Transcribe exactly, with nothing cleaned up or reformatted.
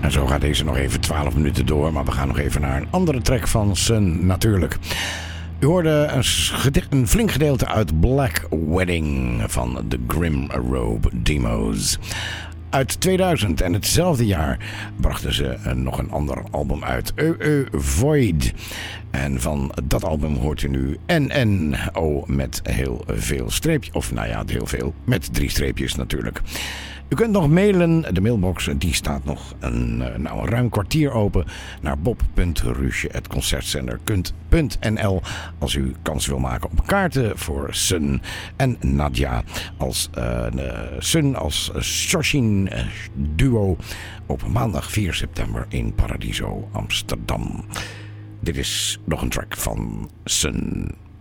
En zo gaat deze nog even twaalf minuten door. Maar we gaan nog even naar een andere track van Sun natuurlijk. U hoorde een, gede- een flink gedeelte uit Black Wedding van de Grim Robe Demos. Uit tweeduizend en hetzelfde jaar brachten ze uh, nog een ander album uit, Eu Eu Void. En van dat album hoort u nu N N O met heel veel streepjes. Of nou ja, heel veel, met drie streepjes natuurlijk. U kunt nog mailen, de mailbox die staat nog een, nou, een ruim kwartier open naar bob punt ruusje apenstaartje concertzender punt n l als u kans wil maken op kaarten voor Sun en Nadia als uh, Sun als Shoshin duo op maandag vier september in Paradiso Amsterdam. Dit is nog een track van Sun.